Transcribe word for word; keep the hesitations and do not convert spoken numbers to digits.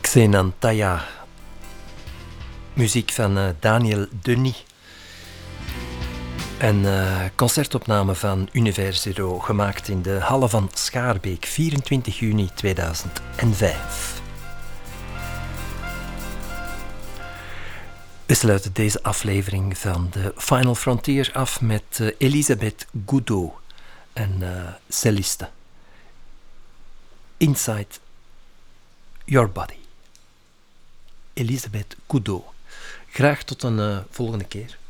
Xenantaya. Muziek van uh, Daniel Denis. Een uh, concertopname van Univers Zero, gemaakt in de Halle van Schaarbeek, vierentwintig juni tweeduizend vijf. We sluiten deze aflevering van de Final Frontier af met uh, Elisabeth Goudot, een uh, celliste. Inside Your Body. Elisabeth Goudot. Graag tot een uh, volgende keer.